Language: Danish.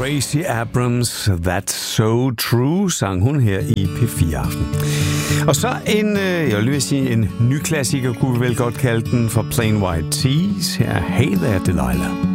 Gracie Abrams, That's So True, sang hun her i P4 Aften. Og så jeg vil lige sige, en ny klassiker, kunne vi vel godt kalde den, for Plain White T's. Her er Hey There Delilah.